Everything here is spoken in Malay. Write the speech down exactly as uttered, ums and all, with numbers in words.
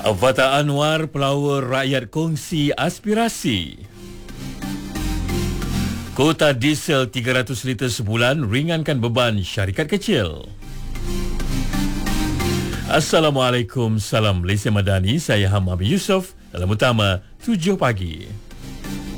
Fata Anwar, pelawar rakyat kongsi aspirasi. Kota diesel tiga ratus liter sebulan ringankan beban syarikat kecil. Assalamualaikum, salam Malaysia Madani. Saya Hamam Yusof dalam utama tujuh pagi.